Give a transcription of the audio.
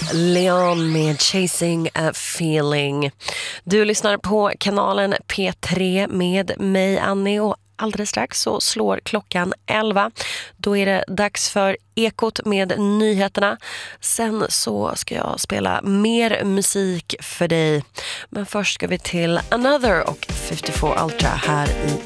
Leon med Chasing a Feeling. Du lyssnar på kanalen P3 med mig, Annie, och alldeles strax så slår klockan 11. Då är det dags för Ekot med nyheterna. Sen så ska jag spela mer musik för dig. Men först ska vi till Another och 54 Ultra här i